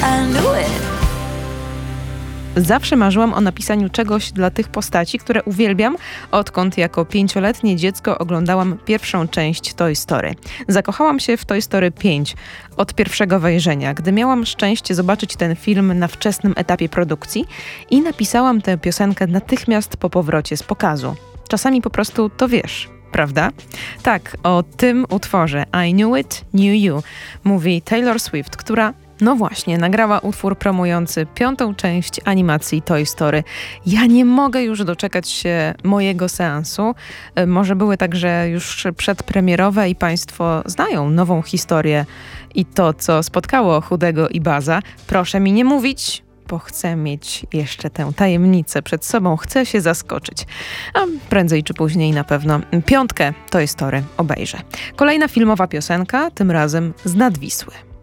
I knew it. Zawsze marzyłam o napisaniu czegoś dla tych postaci, które uwielbiam, odkąd jako 5-letnie dziecko oglądałam pierwszą część Toy Story. Zakochałam się w Toy Story 5 od pierwszego wejrzenia, gdy miałam szczęście zobaczyć ten film na wczesnym etapie produkcji i napisałam tę piosenkę natychmiast po powrocie z pokazu. Czasami po prostu to wiesz. Prawda? Tak, o tym utworze I Knew It, Knew You mówi Taylor Swift, która no właśnie, nagrała utwór promujący 5. część animacji Toy Story. Ja nie mogę już doczekać się mojego seansu. Może były także już przedpremierowe i Państwo znają nową historię i to, co spotkało Chudego i Buzza. Proszę mi nie mówić, bo chcę mieć jeszcze tę tajemnicę przed sobą. Chcę się zaskoczyć. A prędzej czy później na pewno 5. Toy Story obejrzę. Kolejna filmowa piosenka, tym razem z Nadwisły.